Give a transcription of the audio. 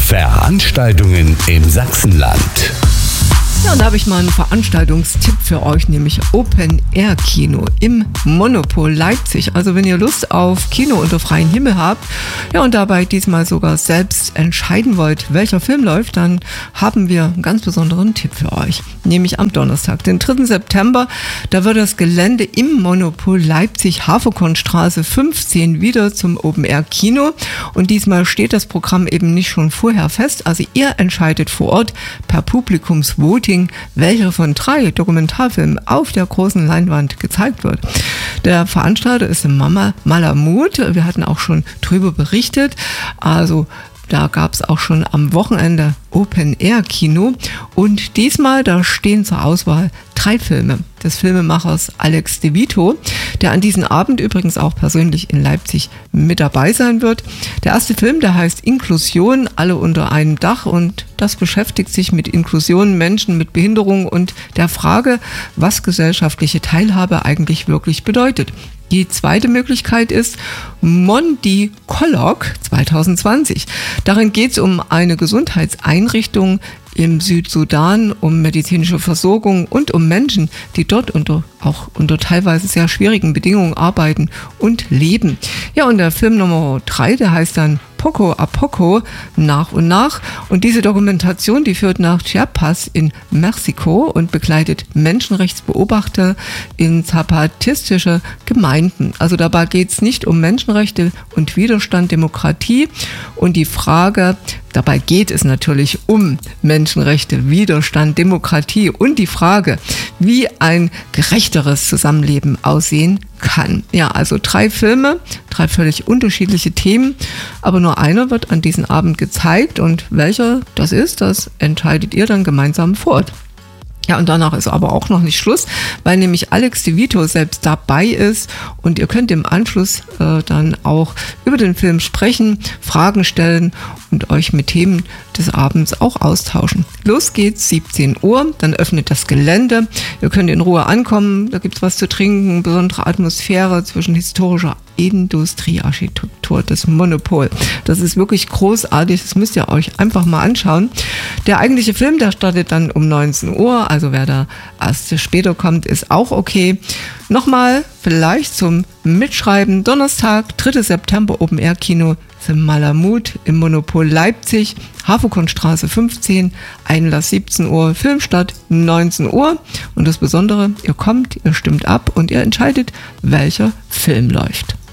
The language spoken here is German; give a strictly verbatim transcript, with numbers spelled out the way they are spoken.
Veranstaltungen im Sachsenland. Ja, und da habe ich mal einen Veranstaltungstipp für euch, nämlich Open-Air-Kino im Monopol Leipzig. Also wenn ihr Lust auf Kino unter freiem Himmel habt, ja, und dabei diesmal sogar selbst entscheiden wollt, welcher Film läuft, dann haben wir einen ganz besonderen Tipp für euch. Nämlich am Donnerstag, den dritten September, da wird das Gelände im Monopol Leipzig, Haferkornstraße fünfzehn, wieder zum Open-Air-Kino. Und diesmal steht das Programm eben nicht schon vorher fest. Also ihr entscheidet vor Ort per Publikumsvoting, welcher von drei Dokumentarfilmen auf der großen Leinwand gezeigt wird. Der Veranstalter ist Mama Malamud. Wir hatten auch schon drüber berichtet. Also da gab es auch schon am Wochenende Open-Air-Kino. Und diesmal, da stehen zur Auswahl drei Filme des Filmemachers Alex de Vito, der an diesem Abend übrigens auch persönlich in Leipzig mit dabei sein wird. Der erste Film, der heißt Inklusion, alle unter einem Dach, und das beschäftigt sich mit Inklusion, Menschen mit Behinderung und der Frage, was gesellschaftliche Teilhabe eigentlich wirklich bedeutet. Die zweite Möglichkeit ist Mondi Kolok zwanzig zwanzig. Darin geht es um eine Gesundheitseinrichtung im Südsudan, um medizinische Versorgung und um Menschen, die dort unter, auch unter teilweise sehr schwierigen Bedingungen arbeiten und leben. Ja, und der Film Nummer drei, der heißt dann Poco a Poco, nach und nach. Und diese Dokumentation, die führt nach Chiapas in Mexiko und begleitet Menschenrechtsbeobachter in zapatistische Gemeinden. Also dabei geht es nicht um Menschenrechte und Widerstand, Demokratie und die Frage, dabei geht es natürlich um Menschenrechte, Widerstand, Demokratie und die Frage, wie ein gerechteres Zusammenleben aussehen kann. Ja, also drei Filme, drei völlig unterschiedliche Themen, aber nur einer wird an diesem Abend gezeigt, und welcher das ist, das entscheidet ihr dann gemeinsam vor Ort. Ja, und danach ist aber auch noch nicht Schluss, weil nämlich Alex de Vito selbst dabei ist und ihr könnt im Anschluss äh, dann auch über den Film sprechen, Fragen stellen und euch mit Themen des Abends auch austauschen. Los geht's, siebzehn Uhr, dann öffnet das Gelände. Ihr könnt in Ruhe ankommen, da gibt's was zu trinken, besondere Atmosphäre zwischen historischer Industriearchitektur, das Monopol. Das ist wirklich großartig, das müsst ihr euch einfach mal anschauen. Der eigentliche Film, der startet dann um neunzehn Uhr, also wer da erst später kommt, ist auch okay. Nochmal vielleicht zum Mitschreiben: Donnerstag, dritter September, Open-Air-Kino Malamud im Monopol Leipzig, Haferkornstraße fünfzehn, Einlass siebzehn Uhr, Filmstart neunzehn Uhr. Und das Besondere, ihr kommt, ihr stimmt ab und ihr entscheidet, welcher Film läuft.